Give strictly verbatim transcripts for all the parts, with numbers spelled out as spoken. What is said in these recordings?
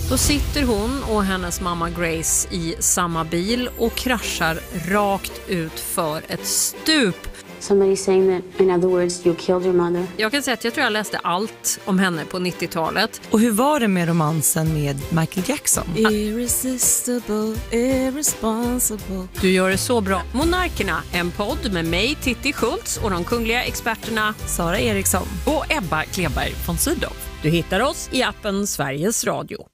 Då sitter hon och hennes mamma Grace i samma bil och kraschar rakt ut för ett stup. Somebody saying that, in other words, you killed your mother. Jag kan säga att jag tror jag läste allt om henne på nittiotalet. Och hur var det med romansen med Michael Jackson? Irresistible, irresponsible. Du gör det så bra. Monarkerna, en podd med mig, Titti Schultz, och de kungliga experterna Sara Eriksson och Ebba Kleberg von Sydow. Du hittar oss i appen Sveriges Radio.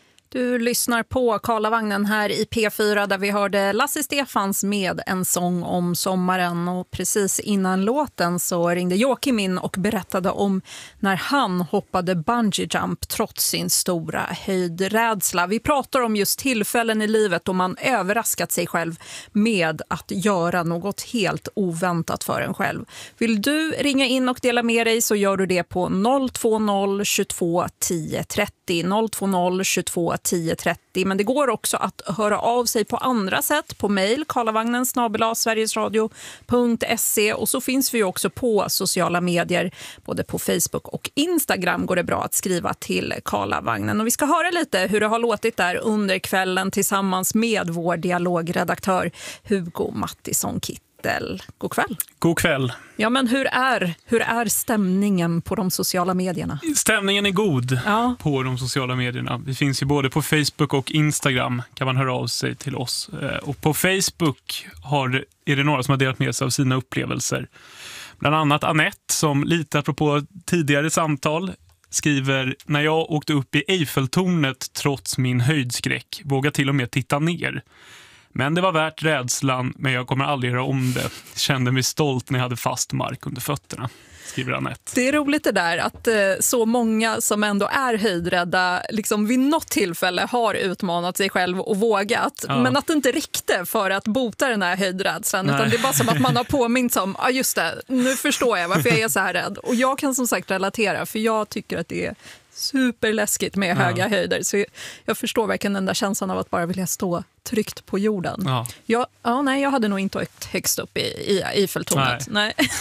Du lyssnar på Karlavagnen här i P fyra där vi hörde Lasse Stefans med En sång om sommaren. Och precis innan låten så ringde Joakim in och berättade om när han hoppade bungee jump trots sin stora höjdrädsla. Vi pratar om just tillfällen i livet då man överraskat sig själv med att göra något helt oväntat för en själv. Vill du ringa in och dela med dig så gör du det på noll två noll tjugotvå tio trettio noll två noll tjugotvå tio trettio, men det går också att höra av sig på andra sätt på mejl karlavagnen snabel-a sverigesradio punkt se, och så finns vi ju också på sociala medier, både på Facebook och Instagram går det bra att skriva till Karlavagnen. Och vi ska höra lite hur det har låtit där under kvällen tillsammans med vår dialogredaktör Hugo Mattisson Kitt. God kväll. God kväll. Ja, men hur är, hur är stämningen på de sociala medierna? Stämningen är god ja. på de sociala medierna. Vi finns ju både på Facebook och Instagram, kan man höra av sig till oss. Och på Facebook har, är det några som har delat med sig av sina upplevelser. Bland annat Annette som lite apropå tidigare samtal skriver: när jag åkte upp i Eiffeltornet trots min höjdskräck vågade till och med titta ner. Men det var värt rädslan, men jag kommer aldrig göra om det. Kände mig stolt när jag hade fast mark under fötterna, skriver Annette. Det är roligt det där att eh, så många som ändå är höjdrädda liksom vid något tillfälle har utmanat sig själv och vågat. Ja. Men att det inte räckte för att bota den här höjdrädslan. Nej. Utan det är bara som att man har påminnt om, ja ah, just det, nu förstår jag varför jag är så här rädd. Och jag kan som sagt relatera, för jag tycker att det är superläskigt med höga ja. höjder. Så jag, jag förstår verkligen den där känslan av att bara vilja stå tryggt på jorden. Ja. Jag, ja, nej, jag hade nog inte åkt högst upp i, i Eiffeltornet. Nej. nej.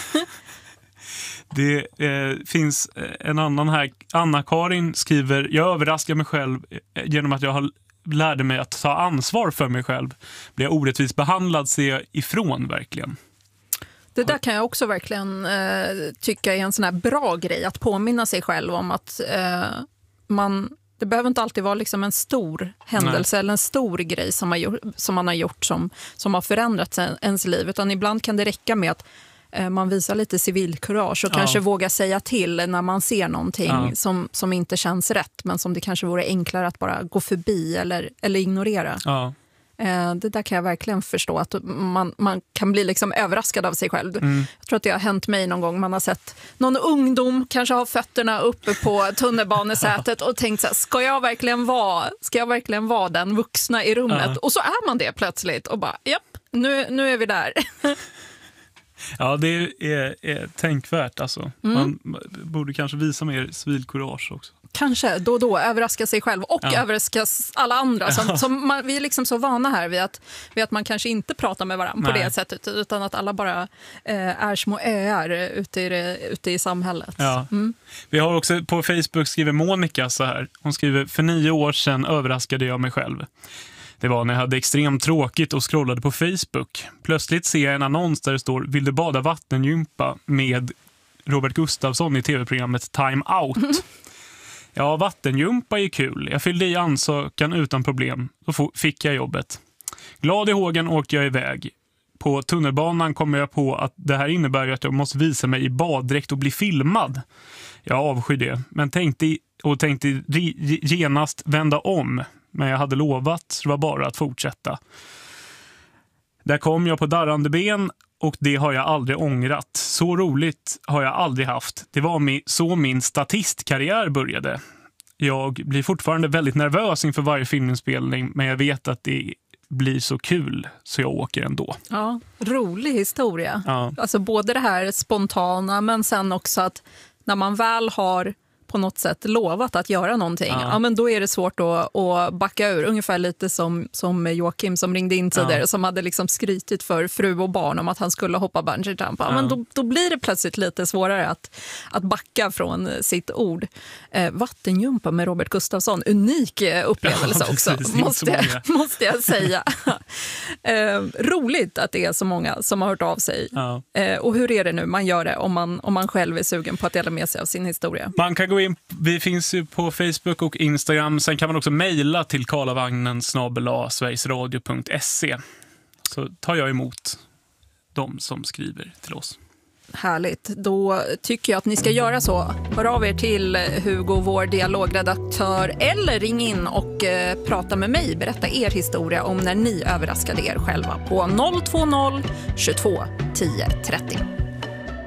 Det eh, finns en annan här. Anna-Karin skriver: jag överraskar mig själv genom att jag har lärde mig att ta ansvar för mig själv. Blir jag orättvist behandlad ser jag ifrån verkligen. Det där kan jag också verkligen eh, tycka är en sån här bra grej, att påminna sig själv om att eh, man, det behöver inte alltid vara liksom en stor händelse Nej. eller en stor grej som, har gjort, som man har gjort som, som har förändrat ens liv, utan ibland kan det räcka med att eh, man visar lite civilkurage och ja. kanske vågar säga till när man ser någonting ja. som, som inte känns rätt, men som det kanske vore enklare att bara gå förbi eller, eller ignorera. Ja. Det där kan jag verkligen förstå, att man, man kan bli liksom överraskad av sig själv. Mm. Jag tror att det har hänt mig någon gång. Man har sett någon ungdom kanske ha fötterna uppe på tunnelbanesätet och tänkt så här, ska jag verkligen vara, ska jag verkligen vara den vuxna i rummet? Ja. Och så är man det plötsligt och bara, japp, nu, nu är vi där. Ja, det är, är tänkvärt alltså. Mm. Man borde kanske visa mer civilkurage också. Kanske, då och då överraska sig själv och ja. överraska alla andra. Som, ja. som man, vi är liksom så vana här vid att, vid att man kanske inte pratar med varandra Nej. på det sättet, utan att alla bara eh, är små öar ute i, det, ute i samhället. Ja. Mm. Vi har också på Facebook skriver Monica så här. Hon skriver: för nio år sedan överraskade jag mig själv. Det var när jag hade extremt tråkigt och scrollade på Facebook. Plötsligt ser jag en annons där det står: vill du bada vattengympa med Robert Gustafsson i tv-programmet Time Out. Mm. Ja, vattengympa är kul. Jag fyllde i ansökan utan problem. Då fick jag jobbet. Glad i hågen åkte jag iväg. På tunnelbanan kom jag på att det här innebär att jag måste visa mig i baddräkt och bli filmad. Jag avskyr det, men tänkte och tänkte genast vända om. Men jag hade lovat, så det var bara att fortsätta. Där kom jag på darrande ben och det har jag aldrig ångrat. Så roligt har jag aldrig haft. Det var min, så min statistkarriär började. Jag blir fortfarande väldigt nervös inför varje filminspelning, men jag vet att det blir så kul så jag åker ändå. Ja, rolig historia. Ja. Alltså både det här spontana, men sen också att när man väl har på något sätt lovat att göra någonting, ja. Ja, men då är det svårt att, att backa ur. Ungefär lite som, som Joakim som ringde in tidigare, ja. som hade liksom skrytit för fru och barn om att han skulle hoppa bungee jump. Ja, ja. Men då, då blir det plötsligt lite svårare att, att backa från sitt ord. Eh, vattenjumpa med Robert Gustafsson, unik upplevelse ja, också, precis, måste, jag, måste jag säga. eh, roligt att det är så många som har hört av sig. Ja. Eh, och hur är det nu man gör det om man, om man själv är sugen på att dela med sig av sin historia? Man kan gå in, vi finns ju på Facebook och Instagram. Sen kan man också mejla till karlavagnen snabel-a sverigesradio punkt se. Så tar jag emot de som skriver till oss. Härligt. Då tycker jag att ni ska göra så. Hör av er till Hugo, vår dialogredaktör, eller ring in och eh, prata med mig. Berätta er historia om när ni överraskade er själva på noll två noll tjugotvå tio trettio.